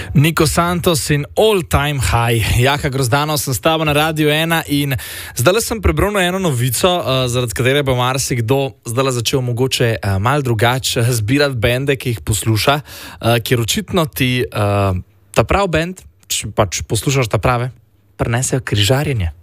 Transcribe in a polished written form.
Niko Santos in All Time High. Jaka Grozdano sem s tabo na Radio 1 in zdaj sem prebral eno novico, zaradi katere bo marsikdo zdaj začel mogoče malo drugače zbirati bende, ki jih posluša, ker očitno ti ta prav bend, če pač poslušaš ta prave, prinesejo križarjenje.